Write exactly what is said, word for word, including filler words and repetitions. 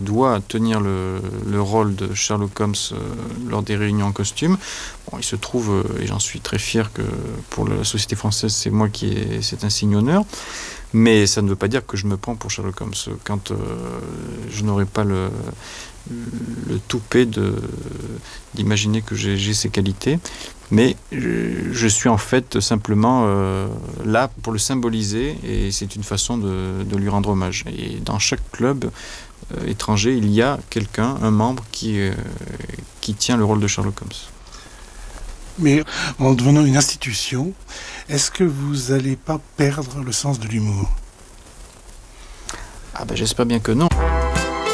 doit tenir le, le rôle de Sherlock Holmes euh, lors des réunions en costume. Bon, il se trouve, euh, et j'en suis très fier, que pour la société française, c'est moi qui ai cet insigne honneur. Mais ça ne veut pas dire que je me prends pour Sherlock Holmes. Quand euh, je n'aurai pas le, le toupet de, d'imaginer que j'ai, j'ai ces qualités. Mais je, je suis en fait simplement euh, là pour le symboliser et c'est une façon de, de lui rendre hommage. Et dans chaque club euh, étranger, il y a quelqu'un, un membre qui, euh, qui tient le rôle de Sherlock Holmes. Mais en devenant une institution, est-ce que vous n'allez pas perdre le sens de l'humour ? Ah ben, j'espère bien que non.